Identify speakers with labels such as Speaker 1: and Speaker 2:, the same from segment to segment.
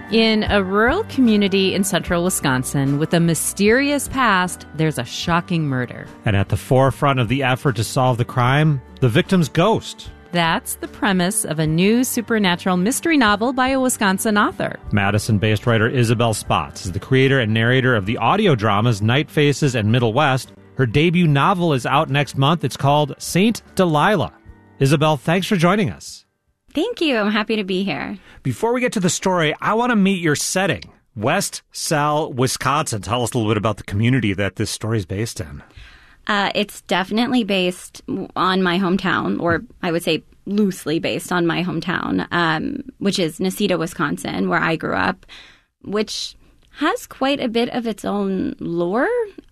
Speaker 1: In a rural community in central Wisconsin with a mysterious past, there's a shocking murder.
Speaker 2: And at the forefront of the effort to solve the crime, the victim's ghost.
Speaker 1: That's the premise of a new supernatural mystery novel by a Wisconsin author.
Speaker 2: Madison-based writer Isabel Spotts is the creator and narrator of the audio dramas Night Faces and Middle West. Her debut novel is out next month. It's called Saint Delilah. Isabel, thanks for joining us.
Speaker 3: Thank you. I'm happy to be here.
Speaker 2: Before we get to the story, I want to meet your setting. West Sal, Wisconsin. Tell us a little bit about the community that this story is based in.
Speaker 3: It's definitely based on my hometown, or I would say loosely based on my hometown, which is Necedah, Wisconsin, where I grew up, which has quite a bit of its own lore.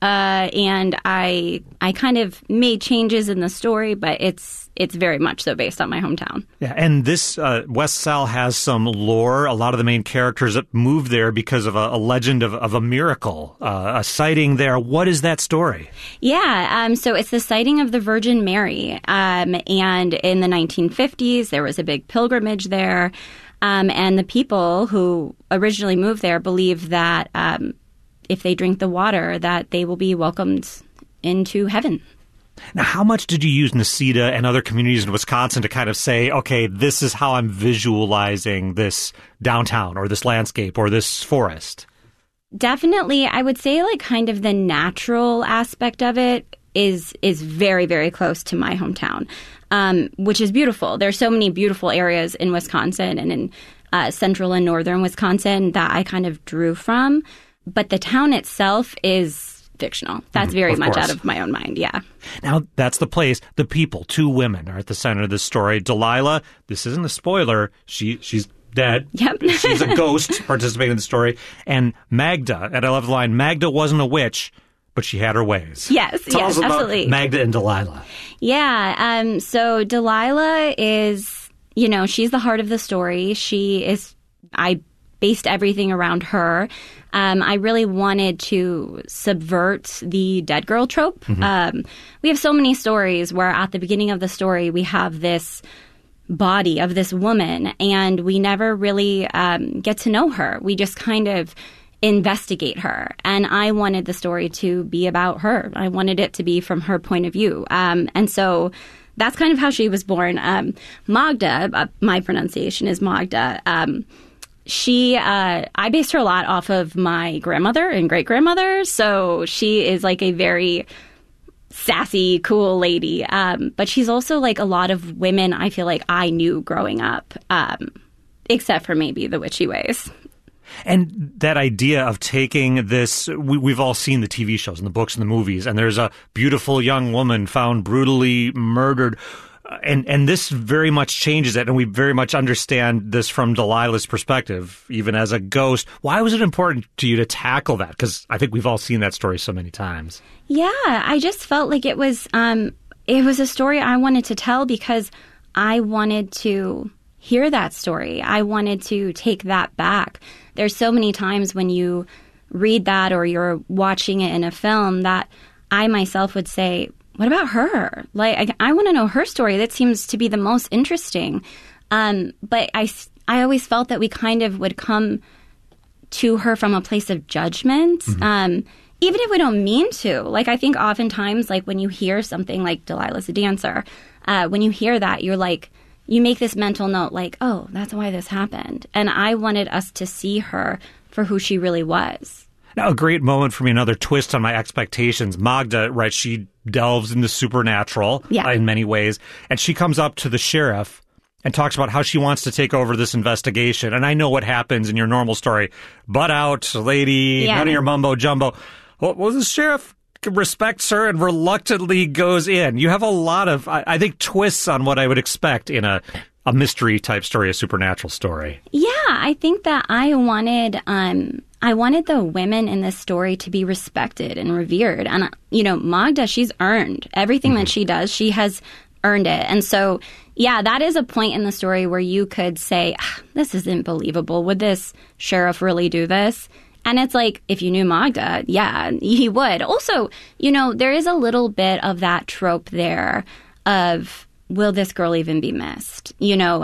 Speaker 3: And I kind of made changes in the story, but it's very much so based on my hometown.
Speaker 2: Yeah, and this West Sal has some lore. A lot of the main characters that moved there because of a legend of a miracle, a sighting there. What is that story?
Speaker 3: Yeah, so it's the sighting of the Virgin Mary. And in the 1950s, there was a big pilgrimage there. And the people who originally moved there believe that if they drink the water, that they will be welcomed into heaven.
Speaker 2: Now, how much did you use Necedah and other communities in Wisconsin to kind of say, okay, this is how I'm visualizing this downtown or this landscape or this forest?
Speaker 3: Definitely, I would say like kind of the natural aspect of it is very, very close to my hometown, which is beautiful. There's so many beautiful areas in Wisconsin and in central and northern Wisconsin that I kind of drew from. But the town itself is fictional. That's very much out of my own mind, yeah.
Speaker 2: Now, that's the place. The people, two women, are at the center of this story. Delilah, this isn't a spoiler, she's dead.
Speaker 3: Yep.
Speaker 2: She's a ghost participating in the story. And Magda, and I love the line, Magda wasn't a witch, but she had her ways.
Speaker 3: Yes,
Speaker 2: Tell us about
Speaker 3: absolutely.
Speaker 2: Magda and Delilah.
Speaker 3: Yeah, so Delilah is, she's the heart of the story. I based everything around her. I really wanted to subvert the dead girl trope. Mm-hmm. We have so many stories where at the beginning of the story we have this body of this woman and we never really get to know her. We just kind of investigate her. And I wanted the story to be about her. I wanted it to be from her point of view. And so that's kind of how she was born. Magda, my pronunciation is Magda. I based her a lot off of my grandmother and great-grandmother, so she is like a very sassy, cool lady. But she's also like a lot of women I feel like I knew growing up, except for maybe the witchy ways.
Speaker 2: And that idea of taking this, we've all seen the TV shows and the books and the movies, and there's a beautiful young woman found brutally murdered. And this very much changes it, and we very much understand this from Delilah's perspective, even as a ghost. Why was it important to you to tackle that? Because I think we've all seen that story so many times.
Speaker 3: Yeah, I just felt like it was a story I wanted to tell because I wanted to hear that story. I wanted to take that back. There's so many times when you read that or you're watching it in a film that I myself would say, what about her? Like, I want to know her story. That seems to be the most interesting. But I always felt that we kind of would come to her from a place of judgment, even if we don't mean to. Like, I think oftentimes, like, when you hear something like Delilah's a dancer, when you hear that, you're like, you make this mental note, like, oh, that's why this happened. And I wanted us to see her for who she really was.
Speaker 2: Now, a great moment for me, another twist on my expectations. Magda, right, she delves into supernatural in many ways, and she comes up to the sheriff and talks about how she wants to take over this investigation. And I know what happens in your normal story. Butt out, lady, none of your mumbo-jumbo. Well, the sheriff respects her and reluctantly goes in. You have a lot of, I think, twists on what I would expect in a mystery-type story, a supernatural story.
Speaker 3: Yeah, I think that I wanted the women in this story to be respected and revered. And, Magda, she's earned everything that she does. She has earned it. And so, yeah, that is a point in the story where you could say, this isn't believable. Would this sheriff really do this? And it's like, if you knew Magda, yeah, he would. Also, there is a little bit of that trope there of, will this girl even be missed?